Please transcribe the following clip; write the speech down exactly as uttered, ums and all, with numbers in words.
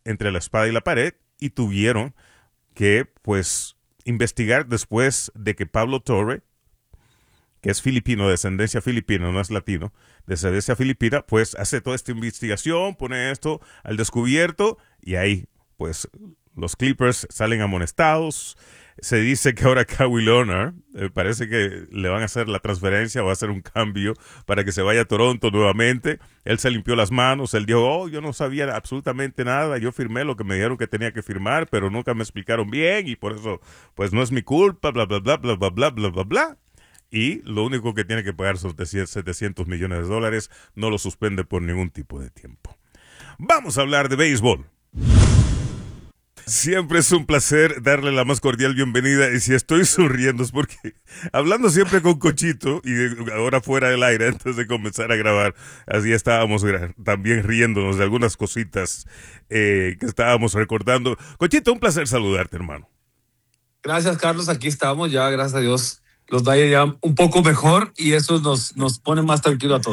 entre la espada y la pared y tuvieron que, pues, investigar después de que Pablo Torre, que es filipino, de descendencia filipina, no es latino, de descendencia filipina, pues hace toda esta investigación, pone esto al descubierto y ahí, pues, los Clippers salen amonestados. Se dice que ahora Kawhi Leonard eh, parece que le van a hacer la transferencia, va a hacer un cambio para que se vaya a Toronto nuevamente. Él se limpió las manos, él dijo, oh, yo no sabía absolutamente nada, yo firmé lo que me dijeron que tenía que firmar, pero nunca me explicaron bien y por eso, pues no es mi culpa, bla, bla, bla, bla, bla, bla, bla, bla, bla. Y lo único que tiene que pagar son setecientos millones de dólares, no lo suspende por ningún tipo de tiempo. Vamos a hablar de béisbol. Siempre es un placer darle la más cordial bienvenida y si estoy sonriendo es porque hablando siempre con Cochito y ahora fuera del aire antes de comenzar a grabar, así estábamos también riéndonos de algunas cositas eh, que estábamos recordando. Cochito, un placer saludarte, hermano. Gracias, Carlos. Aquí estamos ya, gracias a Dios. Los da ya un poco mejor y eso nos, nos pone más tranquilo a todos.